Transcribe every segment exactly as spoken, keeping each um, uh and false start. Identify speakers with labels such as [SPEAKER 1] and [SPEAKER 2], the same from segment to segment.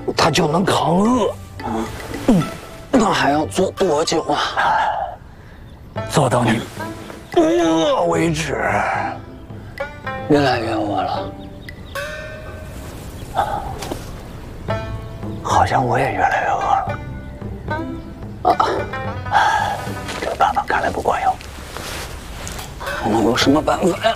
[SPEAKER 1] 它就能抗饿。
[SPEAKER 2] 嗯嗯，那还要做多久啊？
[SPEAKER 1] 做到你不饿为止。
[SPEAKER 2] 越来越饿了。
[SPEAKER 1] 好像我也越来越饿了。啊，这个办法看来不管用。
[SPEAKER 2] 还能有什么办法呀？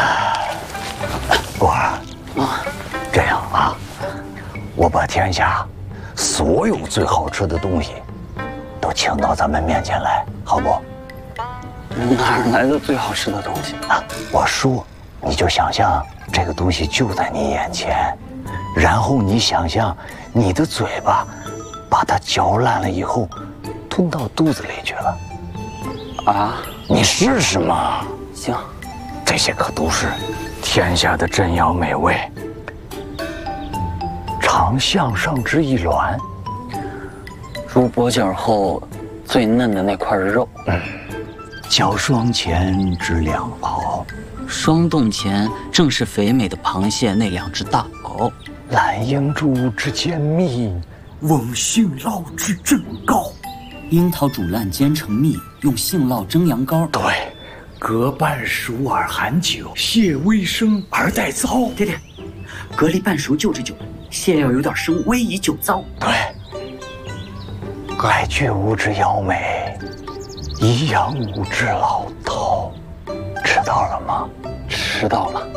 [SPEAKER 1] 果儿啊，这样啊，我把天下所有最好吃的东西都请到咱们面前来，好不？
[SPEAKER 2] 哪儿来的最好吃的东西
[SPEAKER 1] 啊？我说，你就想象这个东西就在你眼前，然后你想象你的嘴巴把它嚼烂了以后，吞到肚子里去了。
[SPEAKER 2] 啊？
[SPEAKER 1] 你试试嘛。
[SPEAKER 2] 行，
[SPEAKER 1] 这些可都是天下的珍肴美味。尝项上之一卵，
[SPEAKER 2] 入脖颈后最嫩的那块肉。
[SPEAKER 1] 嗯，嚼双前之两螯，
[SPEAKER 3] 霜冻前正是肥美的螃蟹那两只大螯。
[SPEAKER 1] 懒鹰珠之坚蜜，
[SPEAKER 4] 翁杏酪之正膏。
[SPEAKER 3] 樱桃煮烂煎成蜜，用杏酪蒸羊羔。
[SPEAKER 1] 对。
[SPEAKER 4] 隔半熟而含酒，蟹微生而带糟。
[SPEAKER 3] 爹爹，隔离半熟就是酒，蟹要有点生，微以酒糟。
[SPEAKER 1] 对，盖巨无之妖美，宜阳无之老饕。知道了吗？
[SPEAKER 2] 知道了。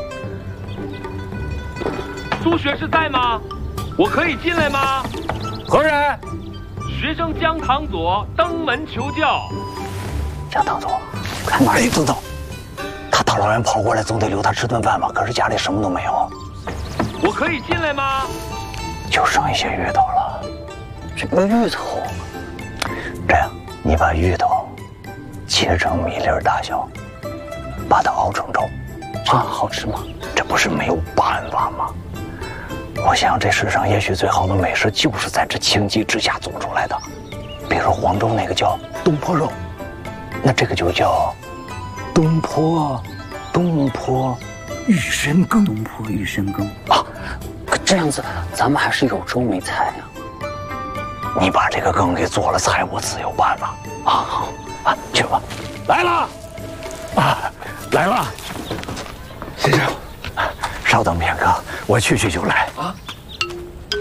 [SPEAKER 5] 苏学士在吗？我可以进来吗？
[SPEAKER 1] 何人？
[SPEAKER 5] 学生姜堂佐登门求教。
[SPEAKER 1] 姜堂佐。哎，等等，他大老远跑过来，总得留他吃顿饭吧？可是家里什么都没有。
[SPEAKER 5] 我可以进来吗？
[SPEAKER 1] 就剩一些芋头了。
[SPEAKER 2] 这个芋头，
[SPEAKER 1] 这样，你把芋头切成米粒大小，把它熬成粥，
[SPEAKER 2] 这样好吃吗？
[SPEAKER 1] 这不是没有办法吗？我想这世上也许最好的美食就是在这情急之下做出来的。比如黄州那个叫东坡肉。那这个就叫东坡东坡
[SPEAKER 4] 玉参羹，
[SPEAKER 3] 东坡玉参羹
[SPEAKER 2] 啊！可这样子，咱们还是有粥没菜呀。
[SPEAKER 1] 你把这个羹给做了，菜我自有办法。啊，好啊，去吧。来了，啊，来了，
[SPEAKER 4] 先生，
[SPEAKER 1] 稍等片刻，我去去就来。啊。